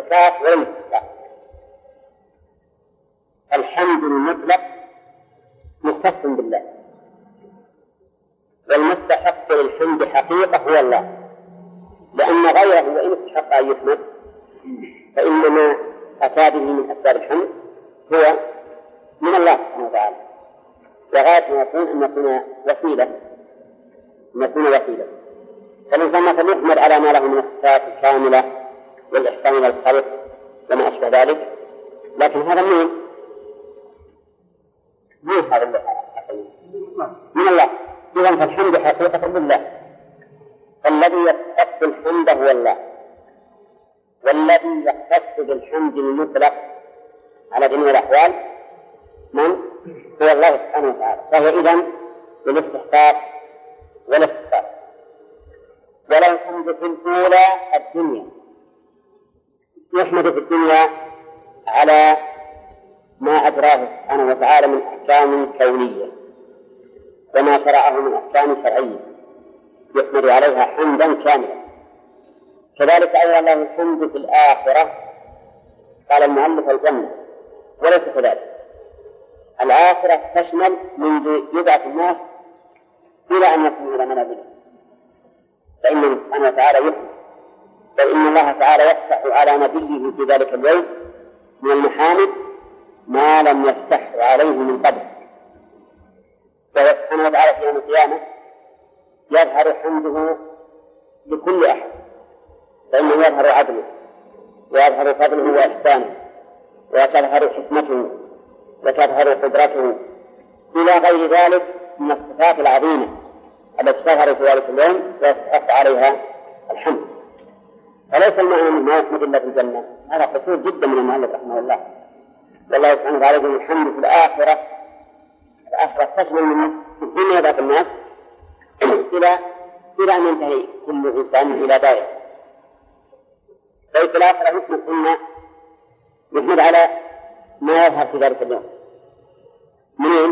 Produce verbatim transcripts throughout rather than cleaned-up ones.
الاختصاص ولا الاستحقاق. الحمد المطلق مختص بالله، والمستحق للحمد حقيقة هو الله، لأن غيره وإن استحق أن يحمد فإنما أتى به من أسباب الحمد هو من الله سبحانه وتعالى، وغاية ما يكون أن يكون وسيلة أن يكون وسيلة فالإنسان مثلا يحمد على ما له من الصفات الكاملة والإحسان إلى الخلق وما أشبه ذلك، لكن هذا مين؟ مين هذا اللي حصل؟ من الله. إذن فالحمد حقيقة لله، فالذي يستحق الحمد هو الله، والذي يختص بالحمد المطلق على جميع الأحوال من؟ هو الله سبحانه وتعالى، فهو إذن بالاستحقاق والاختصاص. وله الحمد في الأولى الدنيا، يحمد في الدنيا على ما أجراه سبحانه وتعالى من أحكام كونية وما شرعه من أحكام شرعية يحمد عليها حمدا كاملا. كذلك أيضا له الحمد في الآخرة، قال المؤلف الجنة، وليس كذلك. الآخرة تشمل منذ يبعث الناس إلى أن يصلوا إلى منازله، فإنه سبحانه وتعالى يحمد، بل إن الله تعالى يفتح على نبيه في ذلك اليوم من المحامد ما لم يفتح عليه من قبل. وهو سبحانه وتعالى في يوم القيامة يظهر حمده لكل أحد، فإنه يظهر عدله ويظهر فضله وإحسانه وتظهر حكمته وتظهر قدرته إلى غير ذلك من الصفات العظيمة التي تظهر في ذلك اليوم ويستحق عليها الحمد. فليس المعنى من ما يحمد إلا في الجنة، هذا قصور جدا من المؤلف رحمه الله. والله سبحانه وتعالى يقول الحمد في الآخرة، الآخرة تشمل من الدنيا ذات الناس إلى إلى أن ينتهي كل إنسان إلى دائرة. ففي الآخرة يحمد قلنا يحمد على ما يظهر في ذلك اليوم منين؟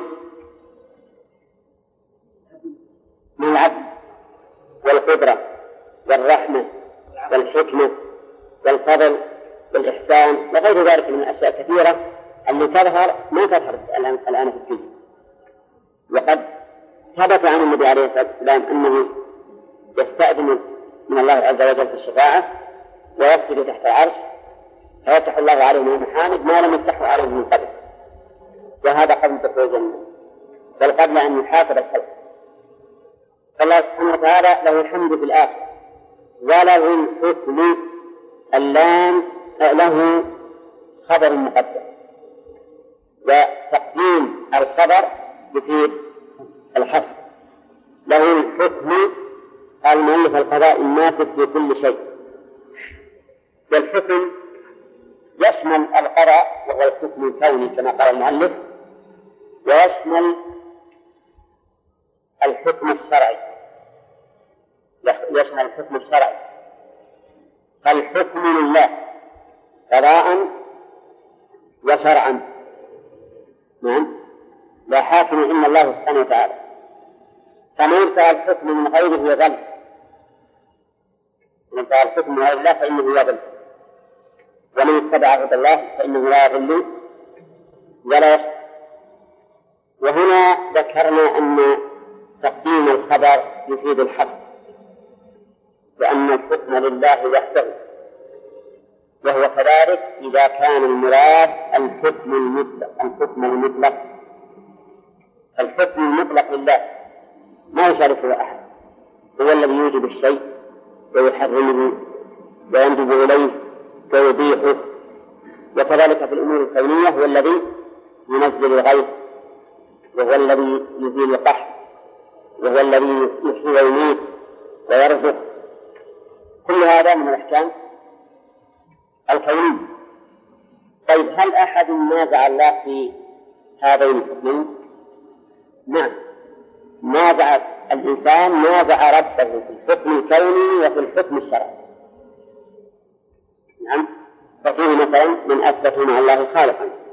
من العدل والقدرة والرحمة والحكمة والفضل والإحسان وغير ذلك من الأشياء الكثيرة التي تظهر ما تظهر الآن في الدنيا. وقد ثبت عن النبي عليه الصلاة والسلام أنه يستأذن من الله عز وجل في الشفاعة ويسجد تحت العرش فيفتح الله عليه من المحامد ما لم يفتحه عليه من قبل، وهذا قبل دخول الجنة بل قبل أن يحاسب الخلق. فالله سبحانه وتعالى له الحمد في الآخرة، وله الحكم اللام له خبر مقدم، وتقديم الخبر يفيد الحصر. له الحكم المؤلف القضاء النافذ في كل شيء، والحكم يشمل القضاء وهو الحكم الكوني كما قال المؤلف، ويشمل الحكم الشرعي، يشمل الحكم الشرعي. فالحكم لله قضاء وشرعا، نعم، لا حاكم إلا الله سبحانه وتعالى، فمن انتهى الحكم من غيره يضل، من انتهى الحكم من غير الله فإنه يضل، ومن اتبع هدى الله فإنه لا يضل ولا يشقى. وهنا ذكرنا أن تقديم الخبر يفيد الحصر، لأن الحكم لله وحده، وهو كذلك إذا كان المراد الحكم المطلق. الحكم المطلق الحكم المطلق لله ما يشاركه أحد، هو الذي يوجب الشيء ويحرمه ويندب إليه ويبيحه، وكذلك في الأمور الكونية هو الذي ينزل الغيث، وهو الذي يزيل القحط، وهو الذي يحيي ويميت ويرزق. كل هذا من الأحكام الكونية. طيب هل أحد نازع الله في هذين الحكمين؟ نعم، نازع الإنسان نازع ربه في الحكم الكوني وفي الحكم الشرعي. نعم، ففيه مثلا من أثبت مع الله خالقا